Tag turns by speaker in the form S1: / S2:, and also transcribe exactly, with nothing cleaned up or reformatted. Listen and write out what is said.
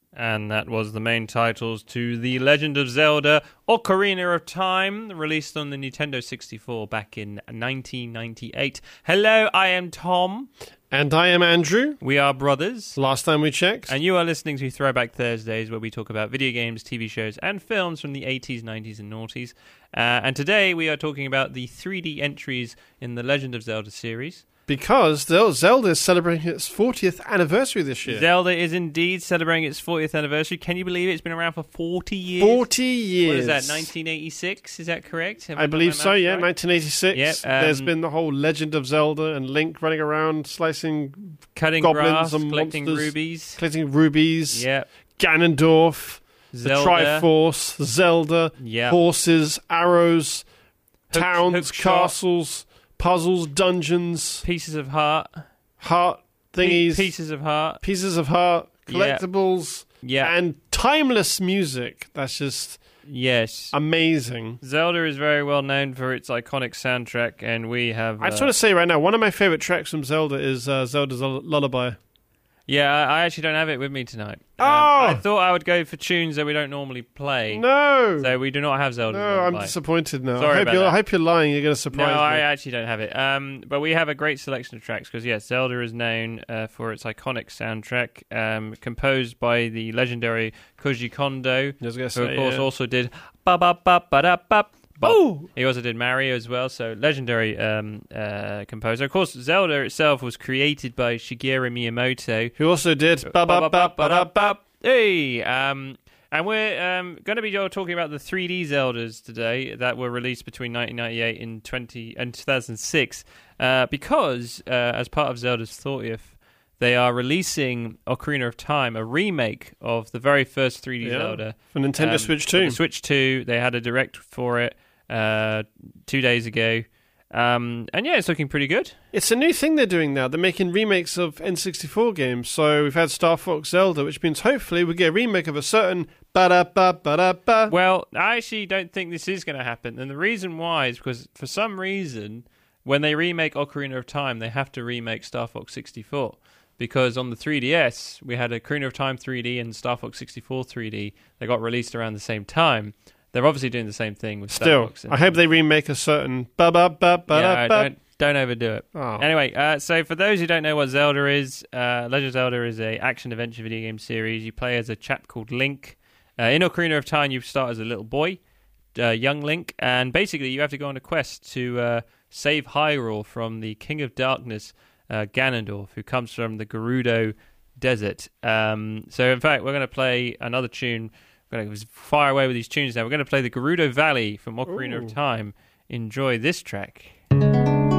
S1: And that was the main titles to The Legend of Zelda Ocarina of Time, released on the Nintendo sixty-four back in nineteen ninety-eight. Hello, I am Tom.
S2: And I am Andrew.
S1: We are brothers.
S2: Last time we checked.
S1: And you are listening to Throwback Thursdays, where we talk about video games, T V shows, and films from the eighties, nineties, and noughties. Uh, and today we are talking about the three D entries in the Legend of Zelda series.
S2: Because Zelda is celebrating its fortieth anniversary this year.
S1: Zelda is indeed celebrating its fortieth anniversary. Can you believe it? It's been around for forty years?
S2: forty years.
S1: What is that, nineteen eighty-six? Is that correct? Have
S2: I believe so, yeah,
S1: right?
S2: nineteen eighty-six.
S1: Yep, um,
S2: There's been the whole Legend of Zelda and Link running around, slicing
S1: Cutting
S2: goblins
S1: grass,
S2: and
S1: collecting
S2: monsters,
S1: rubies.
S2: Collecting rubies.
S1: Yep.
S2: Ganondorf.
S1: Zelda.
S2: The Triforce. Zelda.
S1: Yep.
S2: Horses. Arrows.
S1: Hook-
S2: towns.
S1: hook shot.
S2: Castles. Puzzles. Dungeons.
S1: Pieces of heart.
S2: Heart thingies.
S1: Pieces of heart.
S2: Pieces of heart.
S1: Yep.
S2: Collectibles.
S1: Yeah.
S2: And timeless music. That's just
S1: Yes.
S2: amazing.
S1: Zelda is very well known for its iconic soundtrack, and we have... Uh,
S2: I just want to say right now, one of my favorite tracks from Zelda is uh, Zelda's Lull- Lullaby.
S1: Yeah, I I actually don't have it with me tonight.
S2: Oh!
S1: Um, I thought I would go for tunes that we don't normally play.
S2: No!
S1: So we do not have Zelda.
S2: No, I'm disappointed now.
S1: Sorry
S2: I hope,
S1: about
S2: you're,
S1: that.
S2: I hope you're lying. You're going to surprise
S1: No,
S2: me.
S1: I actually don't have it. Um, but we have a great selection of tracks because, yes, Zelda is known uh, for its iconic soundtrack, um, composed by the legendary Koji Kondo,
S2: I was gonna
S1: who,
S2: say,
S1: of course,
S2: yeah.
S1: also did ba ba ba ba da ba.
S2: Oh!
S1: He also did Mario as well, so legendary um, uh, composer. Of course, Zelda itself was created by Shigeru Miyamoto.
S2: Who also did ba ba ba ba da ba.
S1: Hey, um, and we're um, going to be talking about the three D Zeldas today that were released between nineteen ninety-eight and twenty and two thousand six, uh, because uh, as part of Zelda's fortieth, they are releasing Ocarina of Time, a remake of the very first three D
S2: Yeah,
S1: Zelda
S2: for Nintendo
S1: um,
S2: Switch
S1: for
S2: two.
S1: the Switch two. They had a direct for it uh, two days ago. Um, and yeah, it's looking pretty good.
S2: It's a new thing they're doing now. They're making remakes of N sixty-four games. So we've had Star Fox Zelda, which means hopefully we get a remake of a certain ba da ba ba da ba.
S1: Well, I actually don't think this is going to happen. And the reason why is because for some reason, when they remake Ocarina of Time, they have to remake Star Fox sixty-four. Because on the three D S, we had Ocarina of Time three D and Star Fox sixty-four three D. They got released around the same time. They're obviously doing the same thing with Star
S2: Still,
S1: Fox.
S2: I hope they remake a certain ba ba ba ba
S1: yeah,
S2: da ba.
S1: don't, don't overdo it.
S2: Oh.
S1: Anyway, uh, so for those who don't know what Zelda is, uh, Legend of Zelda is a action-adventure video game series. You play as a chap called Link. Uh, in Ocarina of Time, you start as a little boy, uh, young Link, and basically you have to go on a quest to uh, save Hyrule from the King of Darkness, uh, Ganondorf, who comes from the Gerudo Desert. Um, so in fact, we're going to play another tune. We're going to fire away with these tunes now. We're going to play the Gerudo Valley from Ocarina
S2: Ooh.
S1: of Time. Enjoy this track.